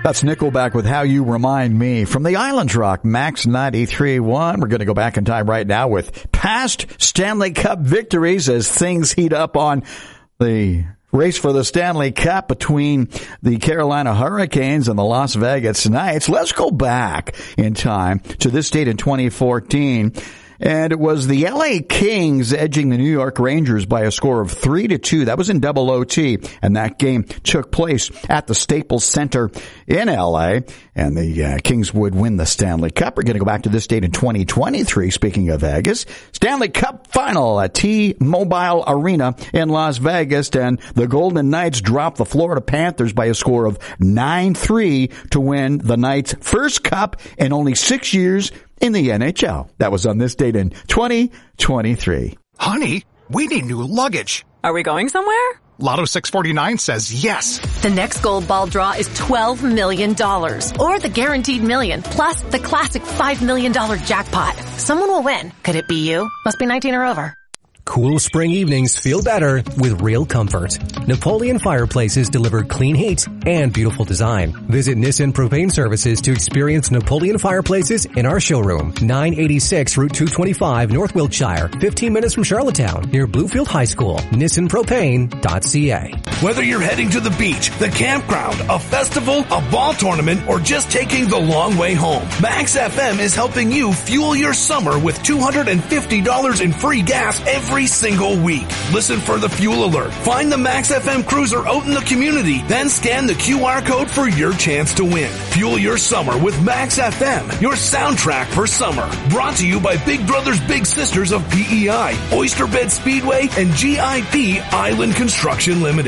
That's Nickelback with How You Remind Me. From the Island Rock, Max 93.1. We're going to go back in time right now with past Stanley Cup victories as things heat up on the race for the Stanley Cup between the Carolina Hurricanes and the Las Vegas Knights. Let's go back in time to this date in 2014. And it was the LA Kings edging the New York Rangers by a score of 3-2. That was in double OT. And that game took place at the Staples Center in LA. And the Kings would win the Stanley Cup. We're going to go back to this date in 2023. Speaking of Vegas, Stanley Cup final at T-Mobile Arena in Las Vegas. And the Golden Knights dropped the Florida Panthers by a score of 9-3 to win the Knights' first cup in only 6 years in the NHL. That was on this date in 2023. Honey, we need new luggage. Are we going somewhere? Lotto 649 says yes. The next gold ball draw is $12 million. Or the guaranteed million, plus the classic $5 million jackpot. Someone will win. Could it be you? Must be 19 or over. Cool spring evenings feel better with real comfort. Napoleon Fireplaces deliver clean heat and beautiful design. Visit Nissan Propane Services to experience Napoleon Fireplaces in our showroom, 986 Route 225, North Wiltshire, 15 minutes from Charlottetown, near Bluefield High School. NissanPropane.ca. Whether you're heading to the beach, the campground, a festival, a ball tournament, or just taking the long way home, Max FM is helping you fuel your summer with $250 in free gas every single week. Listen for the fuel alert. Find the Max FM cruiser out in the community, then scan the QR code for your chance to win. Fuel your summer with Max FM, your soundtrack for summer. Brought to you by Big Brothers Big Sisters of PEI, Oyster Bed Speedway, and GIP Island Construction Limited.